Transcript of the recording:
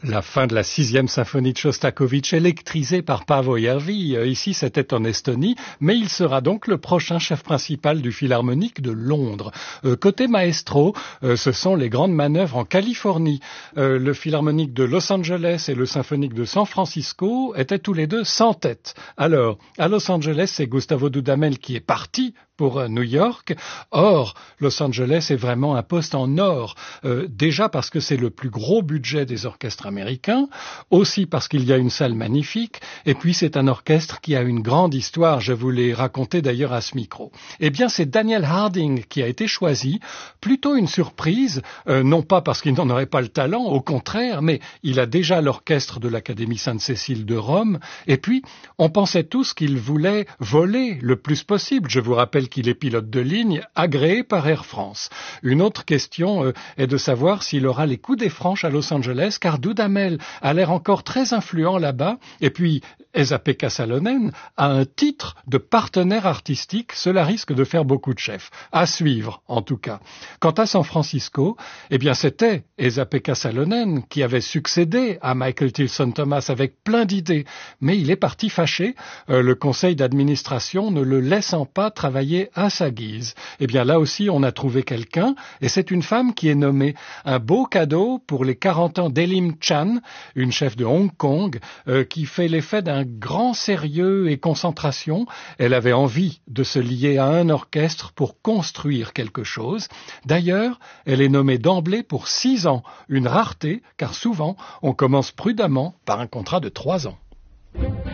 La fin de la 6e symphonie de Shostakovich, électrisée par Paavo Järvi. Ici, c'était en Estonie, mais il sera donc le prochain chef principal du Philharmonique de Londres. Côté maestro, ce sont les grandes manœuvres en Californie. Le Philharmonique de Los Angeles et le Symphonique de San Francisco étaient tous les deux sans tête. Alors, à Los Angeles, c'est Gustavo Dudamel qui est parti pour New York. Or, Los Angeles est vraiment un poste en or, déjà parce que c'est le plus gros budget des orchestres américains, aussi parce qu'il y a une salle magnifique, et puis c'est un orchestre qui a une grande histoire, je vous l'ai raconté d'ailleurs à ce micro. Eh bien, c'est Daniel Harding qui a été choisi, plutôt une surprise, non pas parce qu'il n'en aurait pas le talent, au contraire, mais il a déjà l'orchestre de l'Académie Sainte-Cécile de Rome, et puis on pensait tous qu'il voulait voler le plus possible. Je vous rappelle qu'il est pilote de ligne agréé par Air France. Une autre question est de savoir s'il aura les coups des franches à Los Angeles, car Dudamel a l'air encore très influent là-bas, et puis Esa-Pekka Salonen a un titre de partenaire artistique, cela risque de faire beaucoup de chefs. À suivre, en tout cas. Quant à San Francisco, eh bien c'était Esa-Pekka Salonen qui avait succédé à Michael Tilson Thomas avec plein d'idées, mais il est parti fâché, le conseil d'administration ne le laissant pas travailler à sa guise. Eh bien là aussi on a trouvé quelqu'un, et c'est une femme qui est nommée. Un beau cadeau pour les 40 ans d'Elim Chan, une chef de Hong Kong, qui fait l'effet d'un grand sérieux et concentration. Elle avait envie de se lier à un orchestre pour construire quelque chose. D'ailleurs, elle est nommée d'emblée pour 6 ans, une rareté, car souvent on commence prudemment par un contrat de 3 ans.